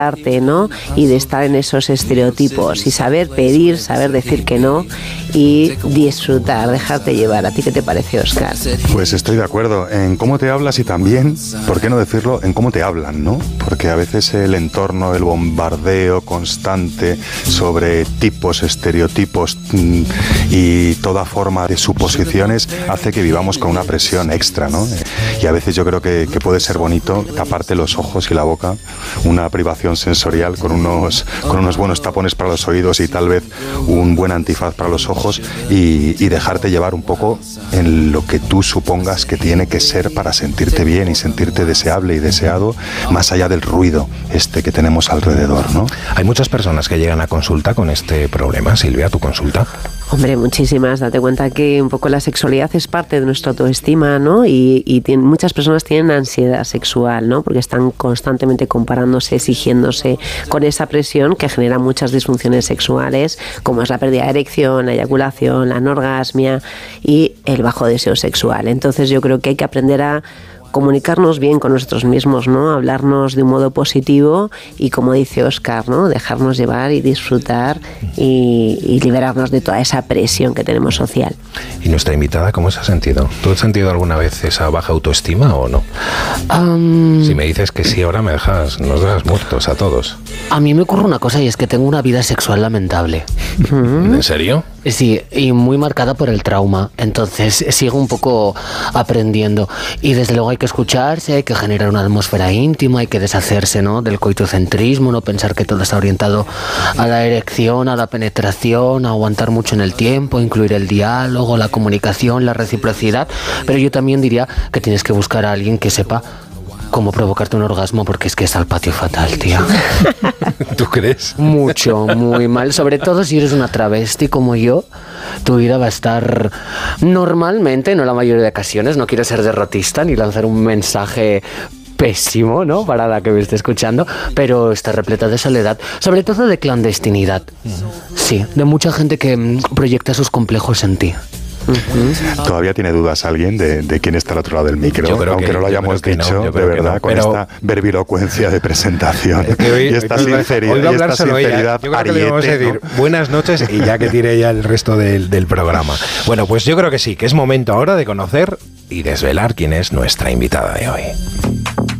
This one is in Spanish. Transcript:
arte, ¿no? Y de estar en esos estereotipos y saber pedir, saber decir que no y disfrutar, dejarte llevar. ¿A ti qué te parece, Óscar? Pues estoy de acuerdo en cómo te hablas y también, ¿por qué no decirlo?, en cómo te hablan, ¿no? Porque a veces el entorno, el bombardeo constante sobre tipos, estereotipos y toda forma de suposiciones hace que vivamos con una presión extra, ¿no? Y a veces yo creo que puede ser bonito taparte los ojos y la boca, una privación sensorial con unos buenos tapones para los oídos y tal vez un buen antifaz para los ojos y dejarte llevar un poco en lo que tú supongas que tiene que ser para sentirte bien y sentirte deseable y deseado, más allá del ruido que tenemos alrededor, ¿no? Hay muchas personas que llegan a consulta con este problema. Silvia, ¿tu consulta? Hombre, muchísimas. Date cuenta que un poco la sexualidad es parte de nuestra autoestima, ¿no? Y muchas personas tienen ansiedad sexual, ¿no? Porque están constantemente comparándose, exigiéndose con esa presión que genera muchas disfunciones sexuales, como es la pérdida de erección, la eyaculación, la anorgasmia y el bajo deseo sexual. Entonces yo creo que hay que aprender a comunicarnos bien con nosotros mismos, ¿no? Hablarnos de un modo positivo y, como dice Óscar, ¿no? Dejarnos llevar y disfrutar y liberarnos de toda esa presión que tenemos social. ¿Y nuestra invitada cómo se ha sentido? ¿Tú has sentido alguna vez esa baja autoestima o no? Si me dices que sí, ahora nos dejas muertos a todos. A mí me ocurre una cosa y es que tengo una vida sexual lamentable. ¿En serio? Sí, y muy marcada por el trauma. Entonces sigo un poco aprendiendo. Y desde luego hay que escucharse, hay que generar una atmósfera íntima, hay que deshacerse, ¿no?, del coitocentrismo, no pensar que todo está orientado a la erección, a la penetración, a aguantar mucho en el tiempo, incluir el diálogo, la comunicación, la reciprocidad. Pero yo también diría que tienes que buscar a alguien que sepa cómo provocarte un orgasmo, porque es que es al patio fatal, tía. ¿Tú crees? Mucho, muy mal. Sobre todo si eres una travesti como yo, tu vida va a estar normalmente, no la mayoría de ocasiones, no quiero ser derrotista ni lanzar un mensaje pésimo, ¿no?, para la que me esté escuchando, pero está repleta de soledad, sobre todo de clandestinidad. Sí, de mucha gente que proyecta sus complejos en ti. ¿Todavía tiene dudas alguien de quién está al otro lado del micro? Aunque no lo hayamos dicho, de verdad, con esta verbilocuencia de presentación y esta sinceridad. Hoy va a hablar solo ella. Yo creo que le vamos a decir buenas noches y ya que tire ella el resto del programa. Bueno, pues yo creo que sí, que es momento ahora de conocer y desvelar quién es nuestra invitada de hoy.